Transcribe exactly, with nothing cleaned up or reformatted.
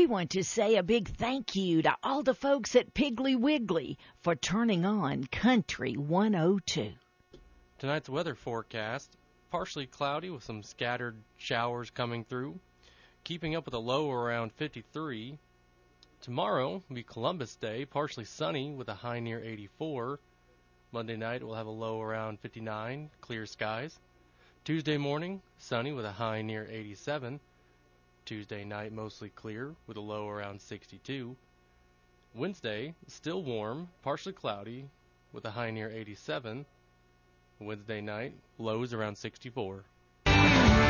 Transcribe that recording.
We want to say a big thank you to all the folks at Piggly Wiggly for turning on Country one oh two. Tonight's weather forecast, partially cloudy with some scattered showers coming through, keeping up with a low around fifty-three. Tomorrow will be Columbus Day, partially sunny with a high near eighty-four. Monday night we'll have a low around fifty-nine, clear skies. Tuesday morning, sunny with a high near eighty-seven. Tuesday night mostly clear with a low around sixty-two. Wednesday, still warm, partially cloudy with a high near eighty-seven. Wednesday night, lows around sixty-four.